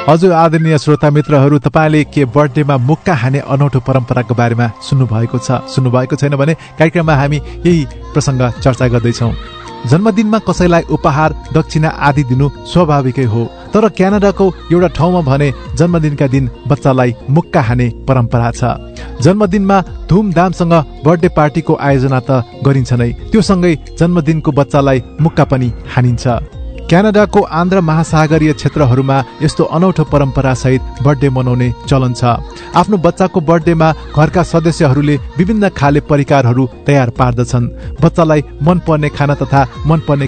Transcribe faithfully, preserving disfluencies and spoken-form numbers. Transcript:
हजुर आदरणीय श्रोता मित्रहरू, तपाईँले के बर्थडेमा मुक्का हाने अनौठो परम्पराको बारेमा सुन्नुभएको छ? सुन्नुभएको छैन भने कार्यक्रममा हामी यही प्रसङ्ग चर्चा गर्दैछौँ। जन्मदिनमा कसैलाई उपहार दक्षिणा आदि दिनु स्वाभाविकै हो, तर क्यानाडाको एउटा ठाउँमा भने जन्मदिनका दिन बच्चालाई मुक्का हाने परम्परा छ। जन्मदिनमा धुमधामसँग बर्थडे पार्टीको आयोजना त गरिन्छ नै, त्यो सँगै जन्मदिनको बच्चालाई मुक्का पनि हानिन्छ। क्यानाडाको आन्ध्र महासागरीय क्षेत्रहरूमा यस्तो अनौठो परम्परासहित बर्थडे मनाउने चलन छ। आफ्नो बच्चाको बर्थडेमा घरका सदस्यहरूले विभिन्न खाले परिकारहरू तयार पार्दछन्। बच्चालाई मनपर्ने खाना तथा मनपर्ने